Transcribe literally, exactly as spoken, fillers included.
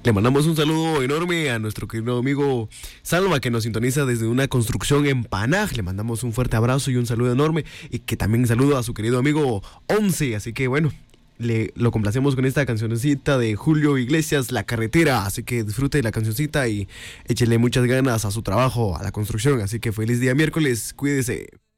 Le mandamos un saludo enorme a nuestro querido amigo Salva, que nos sintoniza desde una construcción en Panaj. Le mandamos un fuerte abrazo y un saludo enorme, y que también saludo a su querido amigo Once. Así que bueno, le, lo complacemos con esta cancioncita de Julio Iglesias, La Carretera. Así que disfrute de la cancioncita y échele muchas ganas a su trabajo, a la construcción. Así que feliz día miércoles, cuídese.